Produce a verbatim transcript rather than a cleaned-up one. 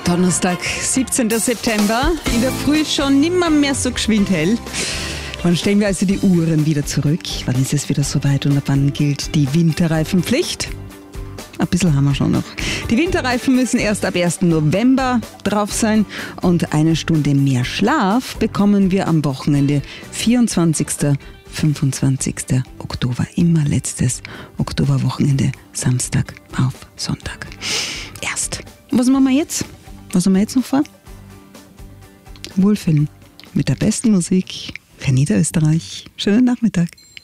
Donnerstag, siebzehnten September. In der Früh schon nimmer mehr so geschwind hell. Wann stellen wir also die Uhren wieder zurück? Wann ist es wieder soweit und ab wann gilt die Winterreifenpflicht? Ein bisschen haben wir schon noch. Die Winterreifen müssen erst ab ersten November drauf sein und eine Stunde mehr Schlaf bekommen wir am Wochenende vierundzwanzigsten fünfundzwanzigsten Oktober. Immer letztes Oktoberwochenende, Samstag auf Sonntag. Erst. Was machen wir jetzt? Was haben wir jetzt noch vor? Wohlfühlen mit der besten Musik für Niederösterreich. Schönen Nachmittag.